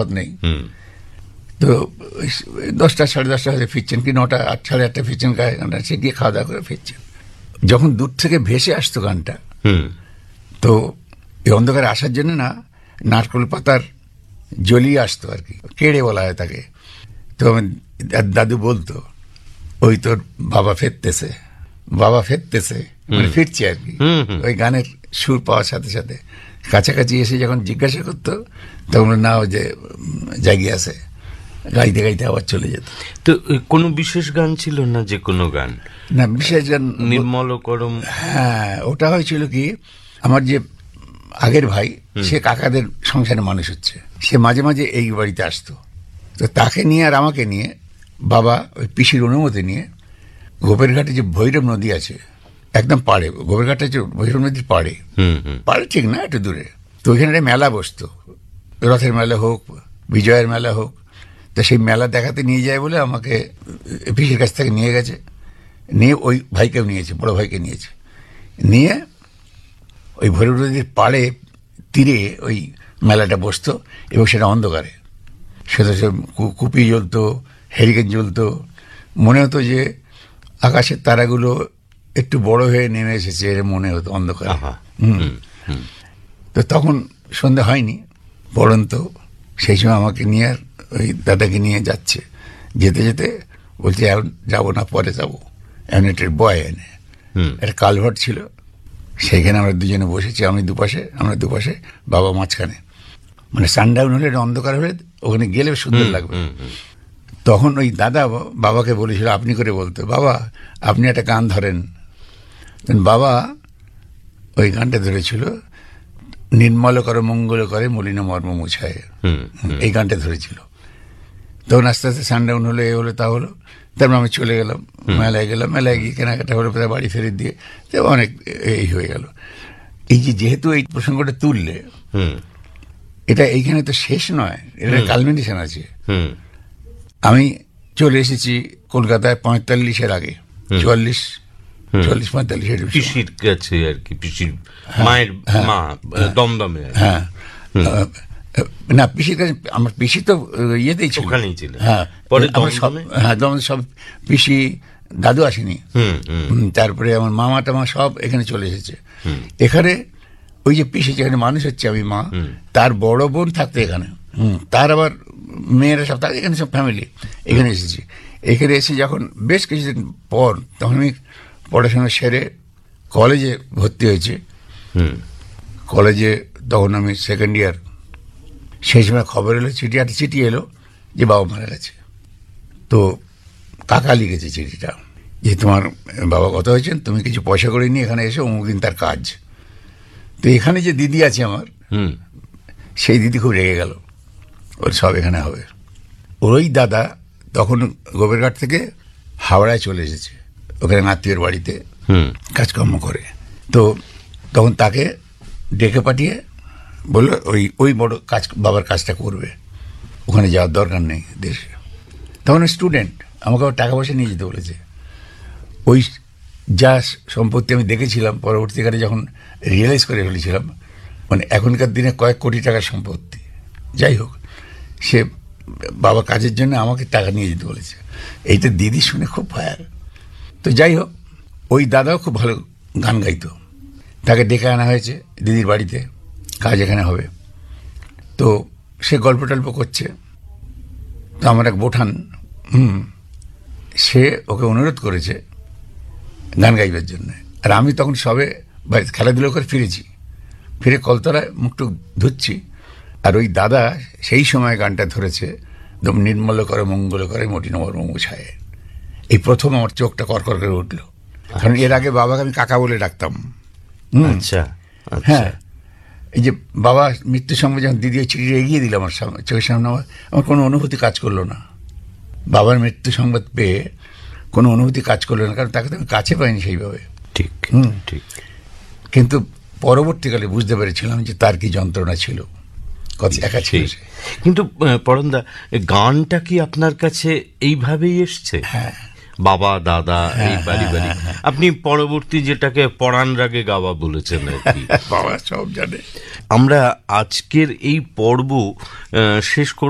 তফাৎ নেই। তো 10টা 10:30 হয়ে ফিরছেন, কি 9টা 8 সাড়ে 8টা ফিরছেন, গানটা সে গিয়ে খাওয়া দাওয়া করে ফিরছেন। যখন দূর থেকে ভেসে আসতো গানটা, তো এই অন্ধকারে আসার জন্য না নারকোল পাতার জ্বলিয়ে আসতো আর কি, কেড়ে বলা হয় তাকে। তো আমার দাদু বলতো, ওই তোর বাবা ফিরতেছে, বাবা ফিরতেছে, মানে ফিরছে আর কি। ওই গানের সুর পাওয়ার সাথে সাথে কাছাকাছি এসে যখন জিজ্ঞাসা করতো, তখন না ও যে জাগিয়ে আছে, গাইতে গাইতে আবার চলে যেত। তো কোনো বিশেষ গান ছিল না? যে কোনো গান না, বিশেষ গান নির্মল করম। হ্যাঁ, ওটা হয়েছিল কি, আমার যে আগের ভাই, সে কাকাদের সংসারে মানুষ হচ্ছে, সে মাঝে মাঝে এই বাড়িতে আসতো। তো তাকে নিয়ে আর আমাকে নিয়ে বাবা ওই পিসির অনুমতি নিয়ে গোপের ঘাটে যে ভৈরব নদী আছে, একদম পাড়ে, গোপের ঘাটে যে ভৈরব নদীর পাড়ে, পাড়ে ঠিক না, একটু দূরে, তো ওইখানে একটা মেলা বসতো, রথের মেলা হোক, বিজয়ের মেলা হোক। তো সেই মেলা দেখাতে নিয়ে যায় বলে আমাকে পিসির কাছ থেকে নিয়ে গেছে, নিয়ে ওই ভাইকেও নিয়েছে, বড় ভাইকে নিয়েছে, নিয়ে ওই ভৈরব নদীর পাড়ে তীরে ওই মেলাটা বসতো, এবং সেটা অন্ধকারে, সেটা কুপি জ্বলতো, হেরিকেন জ্বলতো, মনে হতো যে আকাশের তারাগুলো একটু বড় হয়ে নেমে এসেছে, এর মনে হতো অন্ধকারে। তো তখন সন্ধ্যা হয়নি পড়ন্ত, সেই সময় আমাকে নিয়ে আর ওই দাদাকে নিয়ে যাচ্ছে, যেতে যেতে বলছে এখন যাবো না, পরে যাবো। এমন একটা বয় এনে একটা কালভার্ট ছিল, সেইখানে আমরা দুজনে বসেছি, আমরা দুপাশে, বাবা মাঝখানে, মানে সানডাউন হলে অন্ধকার হলে ওখানে গেলে সুন্দর লাগবে। তখন ওই দাদা বাবাকে বলেছিল আপনি করে বলতো, বাবা আপনি একটা গান ধরেন। বাবা ওই গানটা ধরেছিল, নির্মল করে মঙ্গল করে মলিন মর্ম মুছায়, এই গানটা ধরেছিল। তখন আস্তে আস্তে সানডাউন হলো, এ হলো তা হলো, তারপর আমি চলে গেলাম মেলায়, মেলায় গিয়ে কেনাকাটা হলো, বাড়ি ফেরত দিয়ে অনেক এই হয়ে গেল। এই যেহেতু এই প্রসঙ্গটা তুললে, এটা এইখানে তো শেষ নয়, এটা কালমিনেশন আছে। আমি চলে এসেছি কলকাতায় 45-এর আগে, 44-45 পিসির কাছে আর কি, পিসির মায়ের মা দমদমে। হ্যাঁ, না পিসির কাছে, আমার পিসি তো ইয়েতেই ছিল, ওখানেই ছিল। হ্যাঁ, পরে দমদমে সব পিসি, দাদু আসেনি, তারপরে আমার মামা টামা সব এখানে চলে এসেছে। এখানে ওই যে পিসি যেখানে মানুষ হচ্ছে, আমি মা, তার বড় বোন থাকতো এখানে, তার আবার মেয়েরা সব থাকে এখানে, সব ফ্যামিলি এখানে এসেছি। এখানে এসে যখন বেশ কিছুদিন পর, তখন আমি পড়াশোনা সেরে কলেজে ভর্তি হয়েছি। কলেজে তখন আমি সেকেন্ড ইয়ার, সেই সময় খবর এলো, চিঠি এলো যে বাবা মারা গেছে। তো কাকা লিখেছে চিঠিটা, যে তোমার বাবা কথা হয়েছেন, তুমি কিছু পয়সা করে নিয়ে এখানে এসে অমুক দিন তার কাজ। তো এখানে যে দিদি আছে আমার, সেই দিদি খুব রেগে গেল, ওর সব এখানে হবে। ওই দাদা তখন গোবেরঘাট থেকে হাওড়ায় চলে এসেছে, ওখানে আত্মীয়র বাড়িতে কাজকর্ম করে। তো তখন তাকে ডেকে পাঠিয়ে বললো ওই বড় কাজ, বাবার কাজটা করবে, ওখানে যাওয়ার দরকার নেই দেশে। তখন স্টুডেন্ট, আমাকে আবার টাকা পয়সা নিয়ে যেতে বলেছে। ওই যা সম্পত্তি আমি দেখেছিলাম, পরবর্তীকালে যখন রিয়েলাইজ করে ফেলেছিলাম, মানে এখনকার দিনে কয়েক কোটি টাকার সম্পত্তি। যাই হোক, সে বাবা কাজের জন্য আমাকে টাকা নিয়ে যেতে বলেছে। এইটা দিদি শুনে খুব ফায়ার। তো যাই হোক, ওই দাদাও খুব ভালো গান গাইতো, তাকে ডেকে আনা হয়েছে দিদির বাড়িতে, কাজ এখানে হবে। তো সে গল্প টল্প করছে, তো আমার এক বোঠান, সে ওকে অনুরোধ করেছে গান গাইবার জন্য। আর আমি তখন সবে খেলাধুলো করে ফিরে কলতলায় মুখটুক ধুচ্ছি, আর ওই দাদা সেই সময় গানটা ধরেছে, নির্মল করে মঙ্গল করে মলিন মর্ম মুছায়। এই প্রথম আমার চোখটা করকর করে উঠলো, কারণ এর আগে বাবাকে আমি কাকা বলে ডাকতাম। হ্যাঁ, এই যে বাবা মৃত্যুর সঙ্গে যখন দিদি চিঠিটা এগিয়ে দিল আমার চোখের সামনে, আমার কোনো অনুভূতি কাজ করলো না। বাবার মৃত্যু সংবাদ পেয়ে কোনো অনুভূতি কাজ করলো না, কারণ তাকে তো আমি কাছে পাইনি সেইভাবে। ঠিক ঠিক। কিন্তু পরবর্তীকালে বুঝতে পেরেছিলাম যে তার কি যন্ত্রণা ছিল, কত একা ছিল সে। কিন্তু পরমদা, গানটা কি আপনার কাছে এইভাবেই এসছে? হ্যাঁ, বাবা দাদা এই বাড়ি বাড়ি, আপনি পরবর্তী যেটাকে পরাণ রাগে গাওয়া বলেছেন আর কি, বাবা সব জানে। আমরা আজকের এই পর্ব শেষ